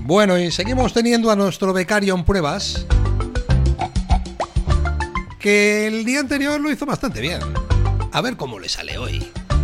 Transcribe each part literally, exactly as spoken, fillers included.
Bueno, y seguimos teniendo a nuestro becario en pruebas, que el día anterior lo hizo bastante bien. A ver cómo le sale hoy.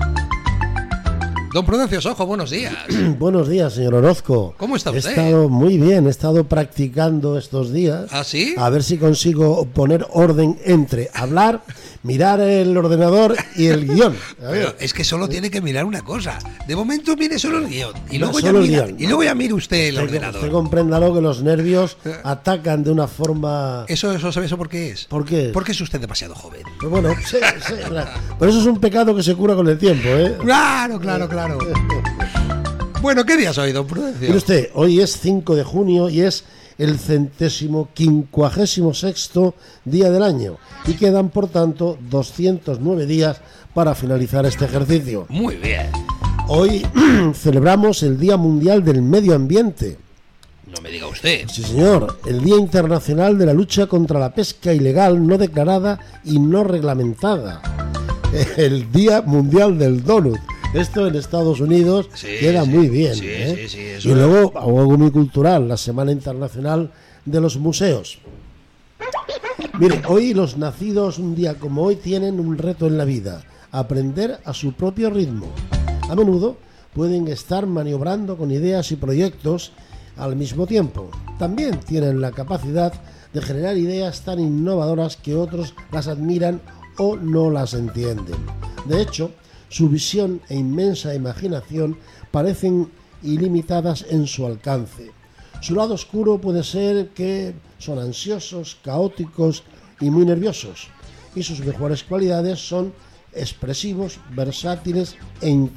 Don Prudencio Sojo, buenos días. Buenos días, señor Orozco. ¿Cómo está usted? He estado muy bien, he estado practicando estos días. ¿Ah, sí? A ver si consigo poner orden entre hablar, mirar el ordenador y el guión. Pero es que solo tiene que mirar una cosa. De momento mire solo el guión. Y No, luego, ya, solo el mira, guión. y luego ya mire usted el Usted, ordenador. usted compréndalo que los nervios atacan de una forma... ¿Eso, eso sabe eso por qué es? ¿Por qué? Porque es usted demasiado joven. Pues bueno, sí, sí, claro. Pero eso es un pecado que se cura con el tiempo, ¿eh? Claro, claro, claro. Bueno, ¿qué día es hoy, don Prudencio? Mire usted, hoy es cinco de junio y es el centésimo quincuagésimo sexto día del año y quedan, por tanto, doscientos nueve días para finalizar este ejercicio. Muy bien. Hoy celebramos el Día Mundial del Medio Ambiente. No me diga usted. Sí, señor. El Día Internacional de la Lucha contra la Pesca Ilegal, no declarada y no reglamentada. El Día Mundial del Donut. Esto en Estados Unidos sí, queda sí, muy bien. Sí, ¿eh? sí, sí, eso y es. luego, algo muy cultural, la Semana Internacional de los Museos. Mire, hoy los nacidos un día como hoy tienen un reto en la vida: aprender a su propio ritmo. A menudo pueden estar maniobrando con ideas y proyectos al mismo tiempo. También tienen la capacidad de generar ideas tan innovadoras que otros las admiran o no las entienden. De hecho, su visión e inmensa imaginación parecen ilimitadas en su alcance. Su lado oscuro puede ser que son ansiosos, caóticos y muy nerviosos. Y sus mejores cualidades son expresivos, versátiles e